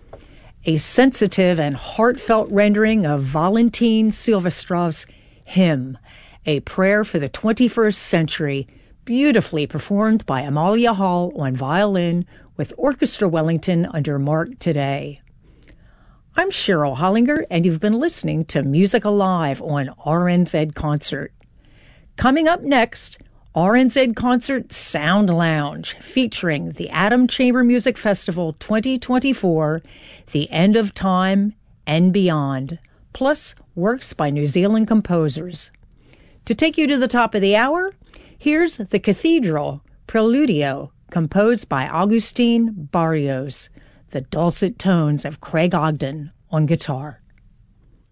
A sensitive and heartfelt rendering of Valentin Silvestrov's Hymn, a prayer for the 21st century, beautifully performed by Amalia Hall on violin with Orchestra Wellington under Mark Today. I'm Cheryl Hollinger, and you've been listening to Music Alive on RNZ Concert. Coming up next, RNZ Concert Sound Lounge, featuring the Atom Chamber Music Festival 2024, The End of Time and Beyond, plus works by New Zealand composers. To take you to the top of the hour, here's The Cathedral Preludio, composed by Agustin Barrios, the dulcet tones of Craig Ogden on guitar.